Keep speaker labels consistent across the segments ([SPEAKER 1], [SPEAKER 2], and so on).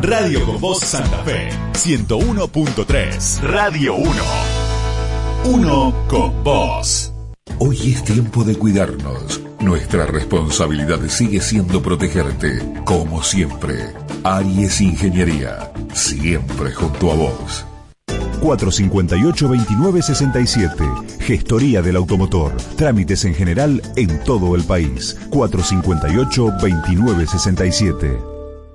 [SPEAKER 1] Radio con Voz Santa Fe, 101.3. Radio 1. Uno con vos.
[SPEAKER 2] Hoy es tiempo de cuidarnos. Nuestra responsabilidad sigue siendo protegerte, como siempre. Aries Ingeniería, siempre junto a vos.
[SPEAKER 3] 458-2967. Gestoría del automotor. Trámites en general en todo el país. 458-2967.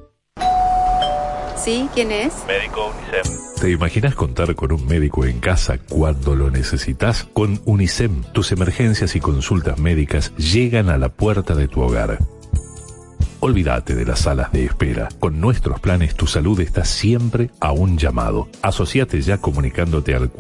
[SPEAKER 4] ¿Sí? ¿Quién es?
[SPEAKER 5] Médico UNICEM.
[SPEAKER 6] ¿Te imaginas contar con un médico en casa cuando lo necesitas? Con UNICEM, tus emergencias y consultas médicas llegan a la puerta de tu hogar. Olvídate de las salas de espera. Con nuestros planes, tu salud está siempre a un llamado. Asociate ya comunicándote al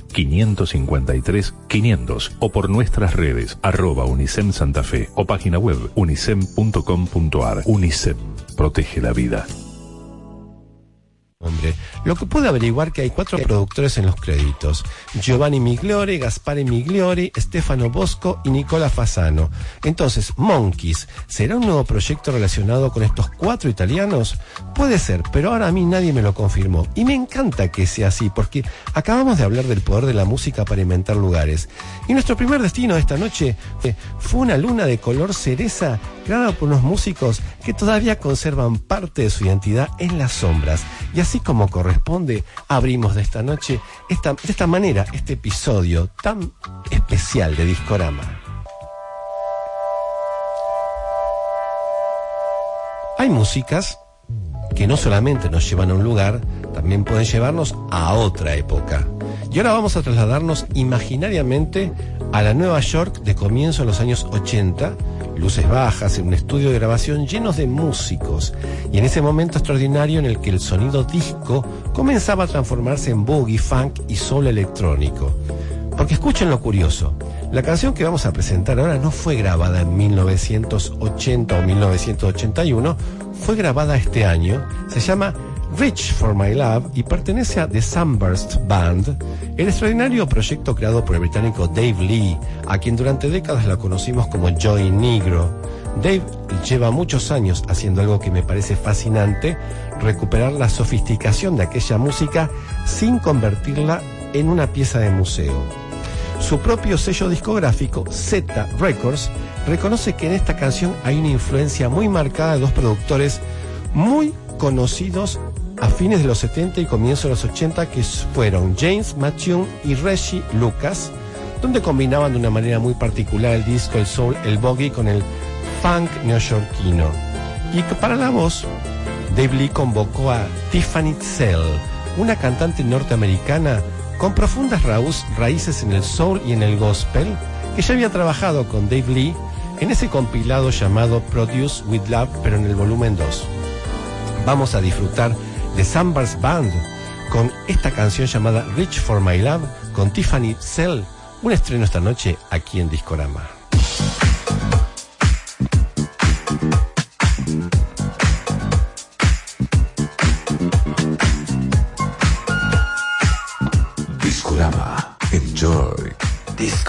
[SPEAKER 6] 4-553-500 o por nuestras redes, @UNICEM Santa Fe o página web unicem.com.ar. UNICEM, protege la vida.
[SPEAKER 7] Hombre, lo que pude averiguar que hay 4 productores en los créditos: Giovanni Migliori, Gaspare Migliori, Stefano Bosco y Nicola Fasano. Entonces, Monkeys, ¿será un nuevo proyecto relacionado con estos 4 italianos? Puede ser, pero ahora a mí nadie me lo confirmó. Y me encanta que sea así, porque acabamos de hablar del poder de la música para inventar lugares. Y nuestro primer destino de esta noche fue una luna de color cereza creada por unos músicos que todavía conservan parte de su identidad en las sombras. Y así como corresponde, abrimos de esta noche, de esta manera, este episodio tan especial de Discorama. Hay músicas que no solamente nos llevan a un lugar, también pueden llevarnos a otra época. Y ahora vamos a trasladarnos imaginariamente a la Nueva York de comienzo de los años 80, luces bajas, en un estudio de grabación llenos de músicos, y en ese momento extraordinario en el que el sonido disco comenzaba a transformarse en boogie, funk y soul electrónico. Porque escuchen lo curioso, la canción que vamos a presentar ahora no fue grabada en 1980 o 1981, fue grabada este año, se llama Reach for My Love y pertenece a The Sunburst Band, el extraordinario proyecto creado por el británico Dave Lee, a quien durante décadas la conocimos como Joey Negro. Dave lleva muchos años haciendo algo que me parece fascinante: recuperar la sofisticación de aquella música sin convertirla en una pieza de museo. Su propio sello discográfico, Z Records, reconoce que en esta canción hay una influencia muy marcada de 2 productores muy conocidos a fines de los 70 y comienzos de los 80, que fueron James Matthew y Reggie Lucas, donde combinaban de una manera muy particular el disco, el soul, el boogie con el funk neoyorquino. Y para la voz, Dave Lee convocó a Tiffany Zell, una cantante norteamericana con profundas raíces en el soul y en el gospel, que ya había trabajado con Dave Lee en ese compilado llamado Produce with Love, pero en el volumen 2. Vamos a disfrutar de Sunburst Band con esta canción llamada Reach for My Love con Tiffany Zell, un estreno esta noche aquí en Discorama.